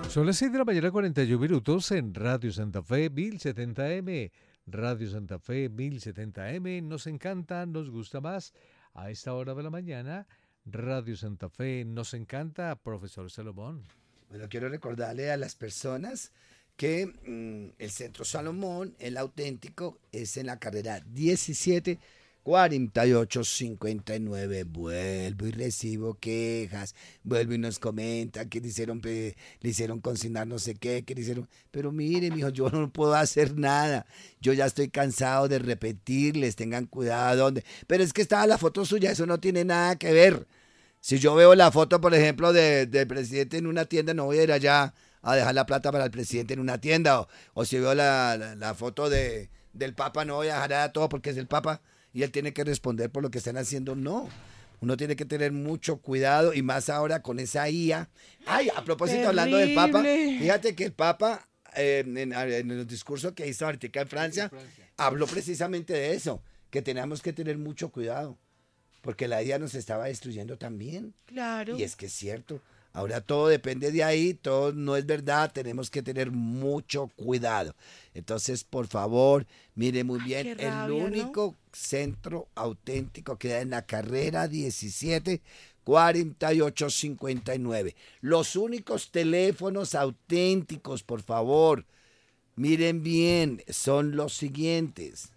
Son las 6 de la mañana, 41 minutos en Radio Santa Fe 1070M. Radio Santa Fe 1070M. Nos encanta, nos gusta más. A esta hora de la mañana, Radio Santa Fe nos encanta, profesor Salomón. Bueno, quiero recordarle a las personas que el Centro Salomón, el auténtico, es en la carrera 174859. Vuelvo y recibo quejas, vuelvo y nos comenta que le hicieron consignar no sé qué, que le hicieron... Pero mire, mijo, yo no puedo hacer nada. Yo ya estoy cansado de repetirles, tengan cuidado dónde. Pero es que estaba la foto suya, eso no tiene nada que ver. Si yo veo la foto, por ejemplo, del presidente en una tienda, no voy a ir allá a dejar la plata para el presidente en una tienda. O si veo la foto del Papa, no voy a dejar a todo porque es el Papa y él tiene que responder por lo que están haciendo. No, uno tiene que tener mucho cuidado y más ahora con esa IA. Ay, a propósito, Terrible. hablando del Papa, fíjate que el Papa, en el discurso que hizo ahorita en Francia, habló precisamente de eso, que tenemos que tener mucho cuidado. Porque la IA nos estaba destruyendo también. Claro. Y es que es cierto. Ahora todo depende de ahí, todo no es verdad, tenemos que tener mucho cuidado. Entonces, por favor, mire muy bien, qué rabia, el único centro auténtico queda en la carrera 174859. Los únicos teléfonos auténticos, por favor, miren bien, son los siguientes.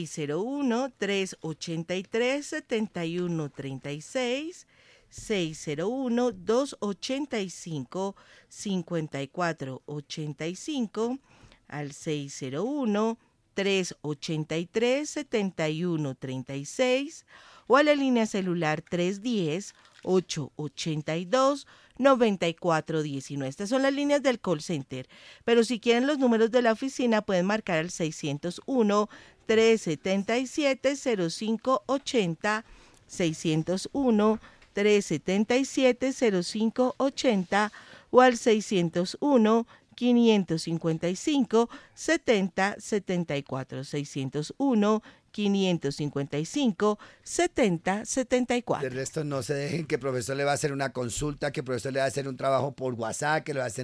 601-383-7136, 601-285-5485, al 601-383-7136 o a la línea celular 310-882-9419. Estas son las líneas del call center, pero si quieren los números de la oficina pueden marcar al 601-377-0580, 601-377-0580 o al 601-555-7074, 601-555-7074. De resto no se dejen que el profesor le va a hacer una consulta, que el profesor le va a hacer un trabajo por WhatsApp, que le va a hacer